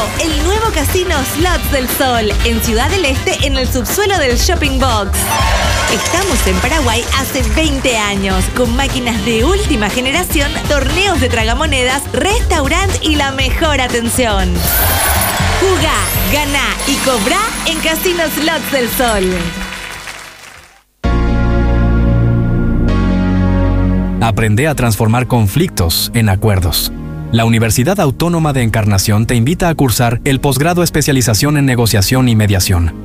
el nuevo casino Slots del Sol, en Ciudad del Este, en el subsuelo del Shopping Box. Estamos en Paraguay hace 20 años, con máquinas de última generación, torneos de tragamonedas, restaurante y la mejor atención. Jugá, ganá y cobrá en Casino Slots del Sol. Aprende a transformar conflictos en acuerdos. La Universidad Autónoma de Encarnación te invita a cursar el posgrado Especialización en Negociación y Mediación.